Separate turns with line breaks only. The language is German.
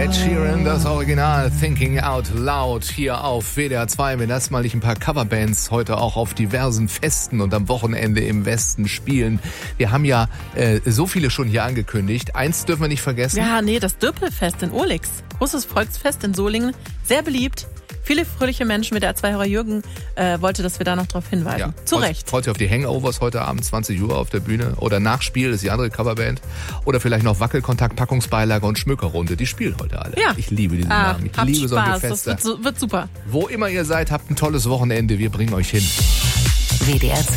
Ed Sheeran, das Original Thinking Out Loud hier auf WDR 2. Wenn das mal nicht ein paar Coverbands heute auch auf diversen Festen und am Wochenende im Westen spielen. Wir haben ja so viele schon hier angekündigt. Eins dürfen wir nicht vergessen.
Ja, nee, das Dürpelfest in Urlix. Großes Volksfest in Solingen. Sehr beliebt. Viele fröhliche Menschen. Mit der A2-Hörer Jürgen wollte, dass wir da noch drauf hinweisen.
Ja,
zu Recht.
Freut sich auf die Hangovers heute Abend, 20 Uhr auf der Bühne. Oder Nachspiel, das ist die andere Coverband. Oder vielleicht noch Wackelkontakt, Packungsbeilage und Schmückerrunde. Die spielen heute alle.
Ja.
Ich liebe diesen Namen. Ich liebe solche Feste.
Das wird super.
Wo immer ihr seid, habt ein tolles Wochenende. Wir bringen euch hin.
WDR